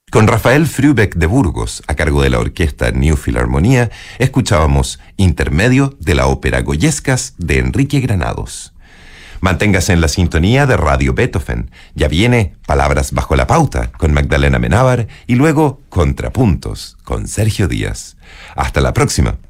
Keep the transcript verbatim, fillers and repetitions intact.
Con Rafael Frubeck de Burgos, a cargo de la orquesta New Philharmonia, escuchábamos Intermedio de la ópera Goyescas de Enrique Granados. Manténgase en la sintonía de Radio Beethoven. Ya viene Palabras bajo la pauta con Magdalena Menábar y luego Contrapuntos con Sergio Díaz. Hasta la próxima.